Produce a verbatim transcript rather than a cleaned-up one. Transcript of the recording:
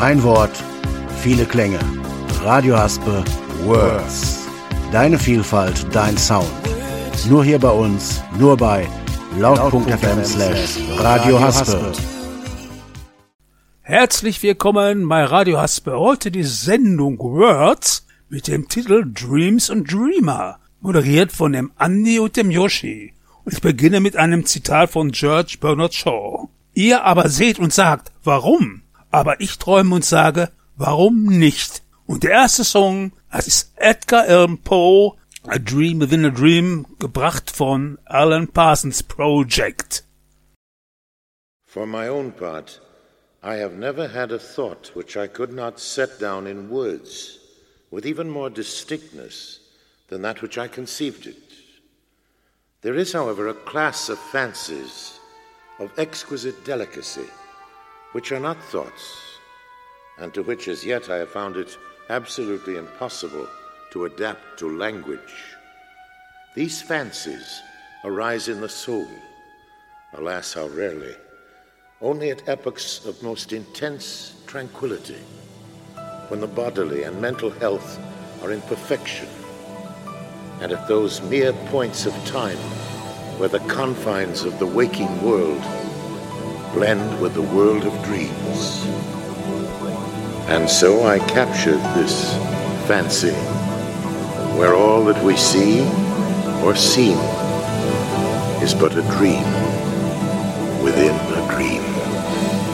Ein Wort, viele Klänge. Radio Haspe Words. Deine Vielfalt, dein Sound. Nur hier bei uns, nur bei laut.fm slash Radio Haspe. Herzlich willkommen bei Radio Haspe. Heute die Sendung Words mit dem Titel Dreams und Dreamer, moderiert von dem Andi und dem Yoshi. Und ich beginne mit einem Zitat von George Bernard Shaw. Ihr aber seht und sagt, warum? Aber ich träume und sage, warum nicht? Und der erste Song, das ist Edgar Allan Poe, A Dream Within a Dream, gebracht von Alan Parsons Project. For my own part, I have never had a thought which I could not set down in words with even more distinctness than that which I conceived it. There is, however, a class of fancies of exquisite delicacy which are not thoughts, and to which as yet I have found it absolutely impossible to adapt to language. These fancies arise in the soul, alas, how rarely, only at epochs of most intense tranquility, when the bodily and mental health are in perfection, and at those mere points of time where the confines of the waking world blend with the world of dreams. And so I captured this fancy, where all that we see or seem is but a dream within a dream.